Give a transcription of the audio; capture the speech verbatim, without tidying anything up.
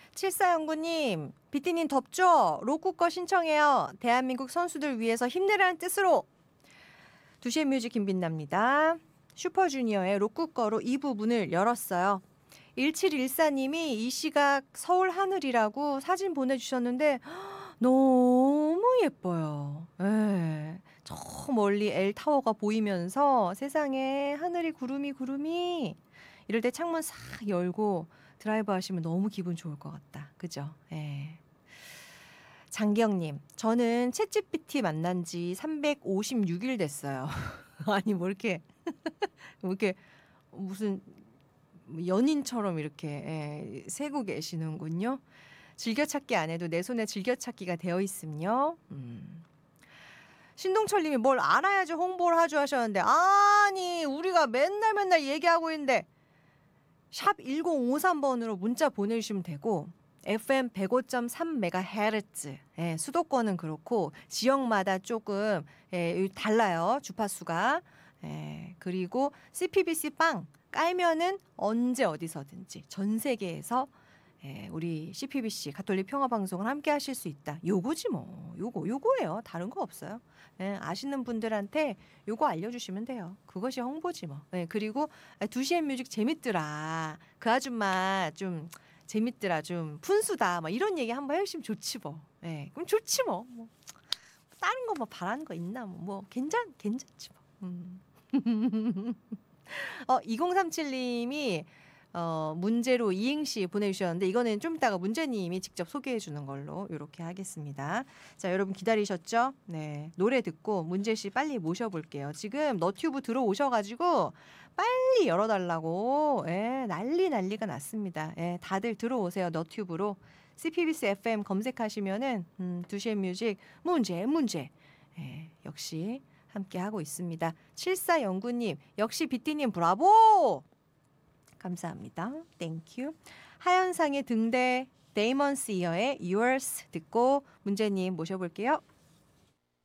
칠사영구님, 비티님 덥죠? 로쿠 거 신청해요. 대한민국 선수들 위해서 힘내라는 뜻으로. 두시의 뮤직 김빛납니다. 슈퍼주니어의 로쿠 거로 이 부분을 열었어요. 일칠일사님이 이 시각 서울 하늘이라고 사진 보내주셨는데 너무 예뻐요. 예. 저 멀리 엘타워가 보이면서 세상에 하늘이 구름이 구름이 이럴 때 창문 싹 열고 드라이브 하시면 너무 기분 좋을 것 같다. 그죠? 예. 장기영님, 저는 챗지피티 만난 지 삼백오십육 일 됐어요. 아니 뭐 이렇게 뭐 이렇게 무슨 연인처럼 이렇게 예, 세고 계시는군요. 즐겨찾기 안 해도 내 손에 즐겨찾기가 되어 있음요. 음. 신동철님이 뭘 알아야지 홍보를 하죠 하셨는데 아니 우리가 맨날 맨날 얘기하고 있는데 샵 일공오삼 번으로 문자 보내주시면 되고 에프엠 백오 점 삼 메가헤르츠 예, 수도권은 그렇고 지역마다 조금 예, 달라요 주파수가. 예, 그리고 씨피비씨 빵 깔면은 언제 어디서든지 전 세계에서 예, 우리 씨피비씨 가톨릭 평화방송을 함께 하실 수 있다. 요거지 뭐. 요거 요거예요. 다른 거 없어요. 예, 아시는 분들한테 요거 알려주시면 돼요. 그것이 홍보지 뭐. 예, 그리고 두 시엔 뮤직 재밌더라. 그 아줌마 좀 재밌더라. 좀 푼수다. 막 이런 얘기 한번 해주시면 좋지 뭐. 예, 그럼 좋지 뭐. 뭐 다른 거 뭐 바라는 거 있나 뭐. 뭐 괜찮 괜찮지 뭐. 음. 어, 이공삼칠님이 어, 문제로 이행시 보내주셨는데 이거는 좀 이따가 문제님이 직접 소개해 주는 걸로 이렇게 하겠습니다. 자, 여러분 기다리셨죠? 네, 노래 듣고 문제씨 빨리 모셔볼게요. 지금 너튜브 들어오셔가지고 빨리 열어달라고 예, 난리 난리가 났습니다. 예, 다들 들어오세요. 너튜브로 씨피비씨 에프엠 검색하시면은 음, 두시의 뮤직 문제 문제 예, 역시 함께하고 있습니다. 칠사영구님 역시 비띠님 브라보! 감사합니다. 땡큐. 하현상의 등대 데이먼스 이어의 Yours 듣고 문제님 모셔볼게요.